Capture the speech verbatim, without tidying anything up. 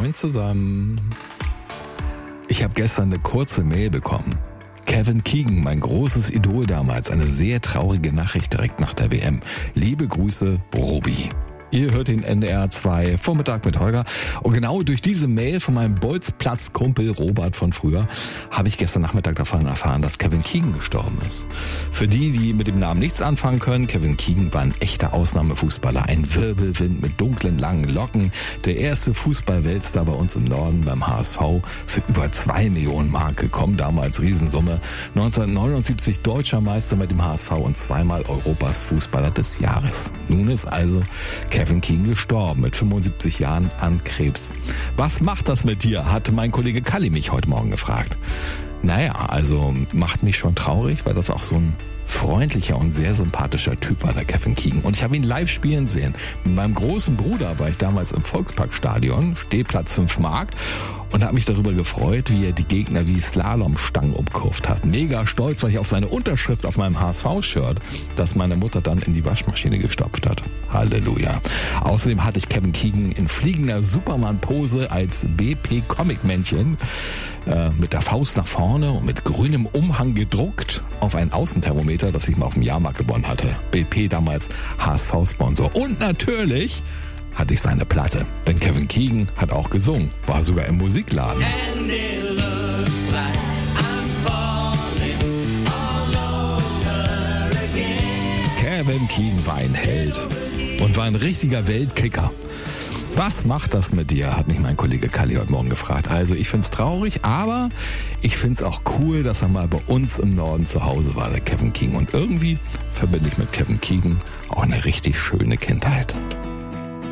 Moin zusammen. Ich habe gestern eine kurze Mail bekommen. Kevin Keegan, mein großes Idol damals, eine sehr traurige Nachricht direkt nach der W M. Liebe Grüße, Robi. Ihr hört den N D R zwei Vormittag mit Holger. Und genau durch diese Mail von meinem Bolzplatz-Kumpel Robert von früher habe ich gestern Nachmittag davon erfahren, dass Kevin Keegan gestorben ist. Für die, die mit dem Namen nichts anfangen können, Kevin Keegan war ein echter Ausnahmefußballer. Ein Wirbelwind mit dunklen, langen Locken. Der erste Fußballweltstar bei uns im Norden beim H S V. Für über zwei Millionen Mark gekommen, damals Riesensumme. neunzehnhundertneunundsiebzig deutscher Meister mit dem H S V und zweimal Europas Fußballer des Jahres. Nun ist also Kevin Keegan gestorben mit fünfundsiebzig Jahren an Krebs. Was macht das mit dir, hat mein Kollege Kalli mich heute Morgen gefragt. Naja, also macht mich schon traurig, weil das auch so ein freundlicher und sehr sympathischer Typ war, der Kevin Keegan. Und ich habe ihn live spielen sehen. Mit meinem großen Bruder war ich damals im Volksparkstadion, Stehplatz fünf Mark, und habe mich darüber gefreut, wie er die Gegner wie Slalomstangen umkurvt hat. Mega stolz war ich auf seine Unterschrift auf meinem H S V-Shirt, das meine Mutter dann in die Waschmaschine gestopft hat. Halleluja. Außerdem hatte ich Kevin Keegan in fliegender Superman-Pose als B P-Comic-Männchen äh, mit der Faust nach vorne und mit grünem Umhang gedruckt auf ein Außenthermometer, das ich mal auf dem Jahrmarkt gewonnen hatte. B P damals H S V-Sponsor. Und natürlich hatte ich seine Platte. Denn Kevin Keegan hat auch gesungen, war sogar im Musikladen. And it looks like I'm falling all over again. Kevin Keegan war ein Held und war ein richtiger Weltkicker. Was macht das mit dir, hat mich mein Kollege Kalli heute Morgen gefragt. Also ich find's traurig, aber ich find's auch cool, dass er mal bei uns im Norden zu Hause war, der Kevin Keegan. Und irgendwie verbinde ich mit Kevin Keegan auch eine richtig schöne Kindheit.